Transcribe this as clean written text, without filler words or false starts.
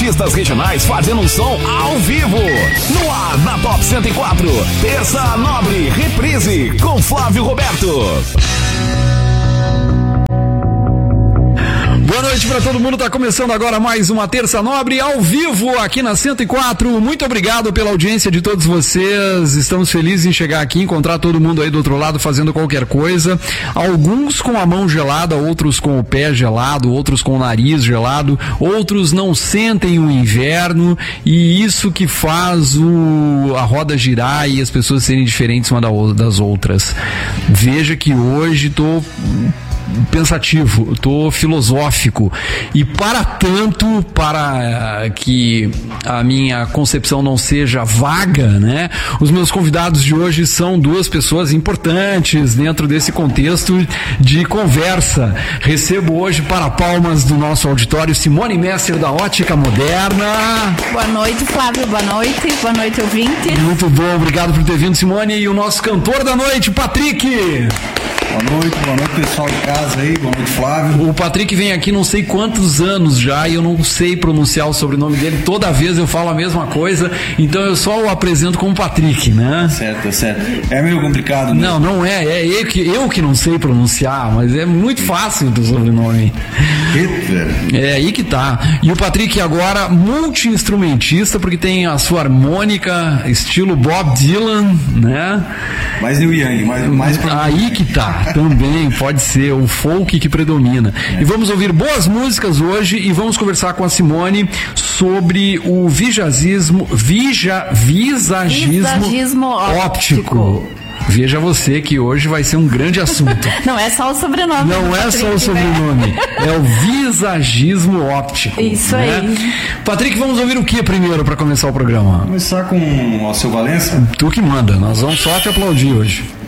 Artistas regionais fazendo um som ao vivo. No ar, na Top 104. Terça Nobre, reprise com Flávio Roberto. Boa noite para todo mundo, tá começando agora mais uma Terça Nobre ao vivo aqui na 104. Muito obrigado pela audiência de todos vocês. Estamos felizes em chegar aqui, encontrar todo mundo aí do outro lado fazendo qualquer coisa. Alguns com a mão gelada, outros com o pé gelado, outros com o nariz gelado, outros não sentem o inverno, e isso que faz a roda girar e as pessoas serem diferentes uma das outras. Veja que hoje tô pensativo, tô filosófico, e para tanto, para que a minha concepção não seja vaga, né? Os meus convidados de hoje são duas pessoas importantes dentro desse contexto de conversa. Recebo hoje, para palmas do nosso auditório, Simone Messer, da Ótica Moderna. Boa noite, Flávio, boa noite, ouvinte. Muito bom, obrigado por ter vindo, Simone. E o nosso cantor da noite, Patrick. Boa noite pessoal de casa aí, boa noite Flávio. O Patrick vem aqui não sei quantos anos já e eu não sei pronunciar o sobrenome dele, toda vez eu falo a mesma coisa, então eu só o apresento como Patrick, né? Certo. É meio complicado, né? Não é eu que não sei pronunciar, mas é muito fácil do sobrenome. É aí que tá. E o Patrick agora multi-instrumentista, porque tem a sua harmônica estilo Bob Dylan, né? Mais Neil Young, mais aí que tá. Também pode ser o folk que predomina. E vamos ouvir boas músicas hoje e vamos conversar com a Simone sobre o visagismo óptico. Veja você que hoje vai ser um grande assunto. Não é só o sobrenome. Não é só o sobrenome. É o visagismo óptico. Isso, né? Aí. Patrick, vamos ouvir o que primeiro para começar o programa? Vamos começar com o Alceu Valença. Tu que manda, nós vamos só te aplaudir hoje.